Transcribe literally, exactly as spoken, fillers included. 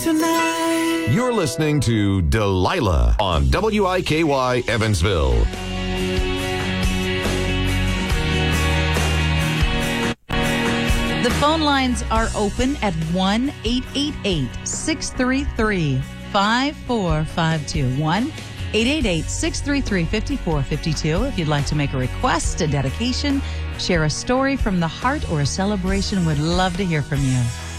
tonight. You're listening to Delilah on W I K Y Evansville. The phone lines are open at one eight eight eight, six three three, five four five two. one eight eight eight, six three three, five four five two. If you'd like to make a request, a dedication, share a story from the heart, or a celebration, would love to hear from you.